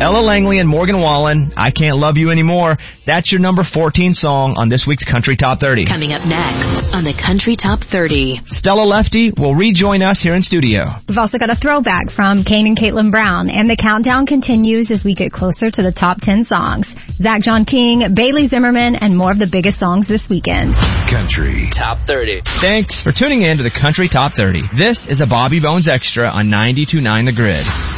Ella Langley and Morgan Wallen, I Can't Love You Anymore. That's your number 14 song on this week's Country Top 30. Coming up next on the Country Top 30. Stella Lefty will rejoin us here in studio. We've also got a throwback from Kane and Caitlin Brown, and the countdown continues as we get closer to the top 10 songs. Zach John King, Bailey Zimmerman, and more of the biggest songs this weekend. Country Top 30. Thanks for tuning in to the Country Top 30. This is a Bobby Bones Extra on 92.9 The Grid.